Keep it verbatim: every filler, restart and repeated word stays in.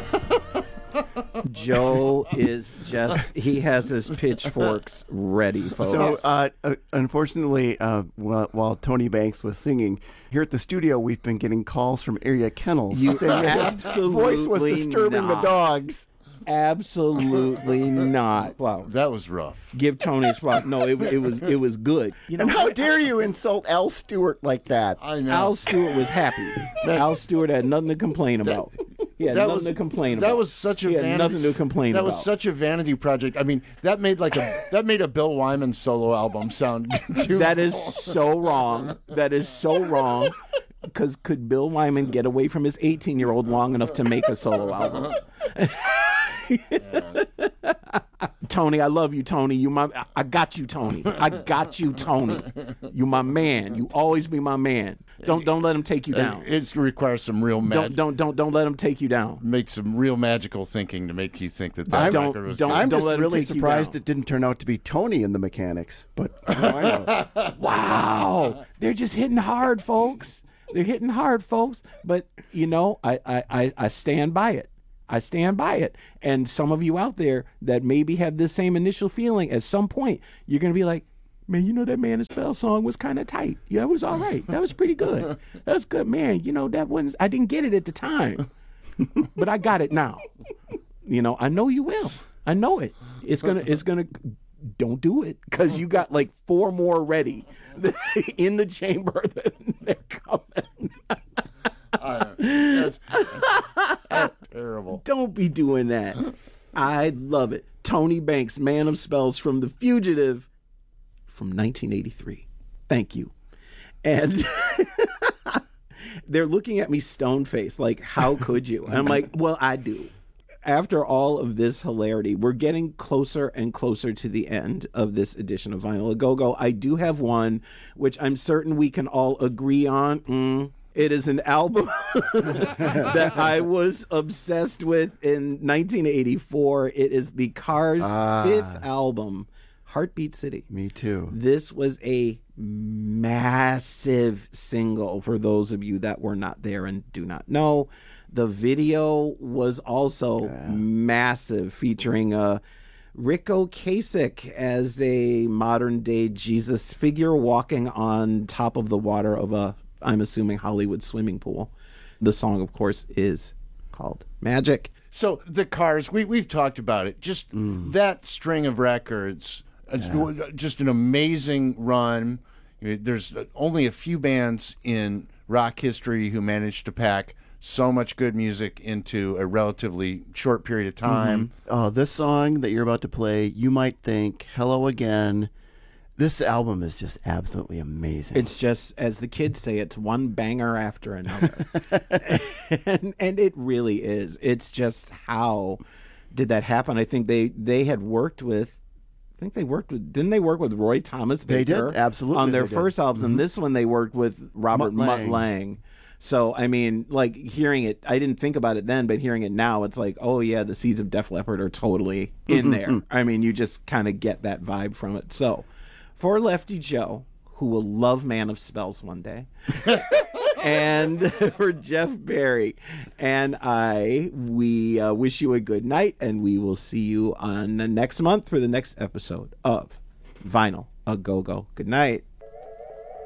Joe is just, he has his pitchforks ready, folks. So, uh, uh, unfortunately, uh, while, while Tony Banks was singing, here at the studio, we've been getting calls from area kennels You saying that his voice was absolutely disturbing not. the dogs. Absolutely not. Wow. That was rough. Give Tony his props. No, it, it was it was good. You know, And how dare you insult Al Stewart like that? I know. Al Stewart was happy. Al Stewart had nothing to complain about. He had that nothing was, to complain about. That was such a he had vanity. nothing to complain that about. was such a vanity project. I mean, that made like a that made a Bill Wyman solo album sound too. That is so wrong. That is so wrong. Because could Bill Wyman get away from his eighteen-year-old long enough to make a solo album? Tony, I love you, Tony. You my, I got you, Tony. I got you, Tony. You my man. You always be my man. Don't don't let him take you down. It requires some real Don't magic. don't don't don't let him take you down. Make some real magical thinking to make you think that I'm- that Don't- record was don't- good. I'm don't just let him really take you surprised down. it didn't turn out to be Tony in the Mechanics. But you know, I know. Wow, they're just hitting hard, folks. They're hitting hard, folks. But you know, I I I, I stand by it. I stand by it. And some of you out there that maybe have this same initial feeling, at some point, you're going to be like, man, you know, that Man of Spell song was kind of tight. Yeah, it was all right. That was pretty good. That was good. Man, you know, that wasn't, I didn't get it at the time, but I got it now. You know, I know you will. I know it. It's going to, it's going to, don't do it, because you got like four more ready in the chamber that they're coming. I don't- that's, that's terrible. Don't be doing that. I love it. Tony Banks, Man of Spells from The Fugitive from nineteen eighty-three. Thank you. And they're looking at me stone-faced, like, how could you? And I'm like, well, I do. After all of this hilarity, we're getting closer and closer to the end of this edition of Vinyl A Go-Go. I do have one, which I'm certain we can all agree on. Mm. It is an album that I was obsessed with in nineteen eighty-four. It is the Cars' Ah. fifth album, Heartbeat City. Me too. This was a massive single for those of you that were not there and do not know. The video was also Yeah. massive, featuring uh, Rick Ocasek as a modern-day Jesus figure walking on top of the water of a, I'm assuming, Hollywood swimming pool. The song, of course, is called Magic. So the Cars, we we've talked about it. Just that string of records, uh, just an amazing run. You know, there's only a few bands in rock history who managed to pack so much good music into a relatively short period of time. Oh, this song that you're about to play, you might think, Hello Again. This album is just absolutely amazing. It's just, as the kids say, it's one banger after another. and, and it really is. It's just, how did that happen? I think they, they had worked with, I think they worked with, didn't they work with Roy Thomas They Baker? did, absolutely On their they did. first albums. And this one they worked with Robert Mutt Mutt Lange. Lange. So, I mean, like, hearing it, I didn't think about it then, but hearing it now, it's like, oh, yeah, the Seeds of Def Leppard are totally in there. I mean, you just kind of get that vibe from it. So, for Lefty Joe, who will love Man of Spells one day, and for Jeff Barry and I, we uh, wish you a good night, and we will see you on next month for the next episode of Vinyl A Go-Go. Good night.